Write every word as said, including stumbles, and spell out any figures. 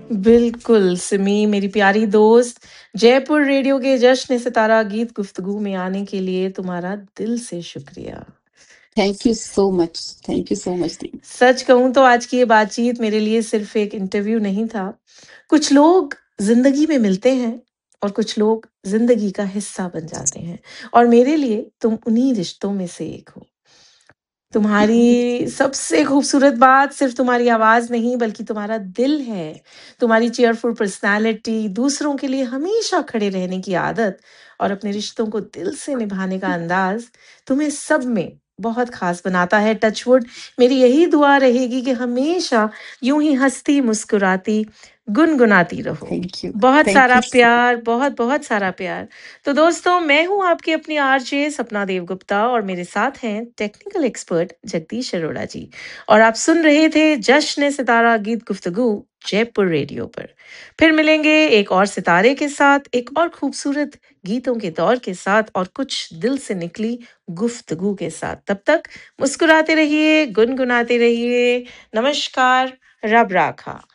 बिल्कुल, सिमी मेरी प्यारी दोस्त, जयपुर रेडियो के जश्न सितारा गीत गुफ्तगू में आने के लिए तुम्हारा दिल से शुक्रिया। Thank you so much, thank you so much दी। सच कहूँ तो आज की ये बातचीत मेरे लिए सिर्फ एक इंटरव्यू नहीं था। कुछ लोग ज़िंदगी में मिलते हैं और कुछ लोग ज़िंदगी का हिस्सा बन जाते हैं और मेरे लिए तुम उन्हीं रिश्तों में से एक हो। तुम्हारी सबसे खूबसूरत बात सिर्फ तुम्हारी आवाज़ नहीं बल्कि तुम्हारा दिल है। तुम्हारी चीयरफुल पर्सनैलिटी, दूसरों के लिए हमेशा खड़े रहने की आदत और अपने रिश्तों को दिल से निभाने का अंदाज़ तुम्हें सब में बहुत ख़ास बनाता है। टच वुड, मेरी यही दुआ रहेगी कि हमेशा यूँ ही हँसती, मुस्कुराती, गुनगुनाती रहो। थैंक यू, बहुत थैंक सारा यू। प्यार, बहुत-बहुत सारा प्यार। तो दोस्तों, मैं हूँ आपकी अपनी आरजे सपना देवगुप्ता और मेरे साथ हैं टेक्निकल एक्सपर्ट जगदीश अरोड़ा जी और आप सुन रहे थे जश्न सितारा गीत गुफ्तगू जयपुर रेडियो पर। फिर मिलेंगे एक और सितारे के साथ, एक और खूबसूरत गीतों के दौर के साथ और कुछ दिल से निकली गुफ्तगू के साथ। तब तक मुस्कुराते रहिए, गुनगुनाते रहिए। नमस्कार, रब राखा।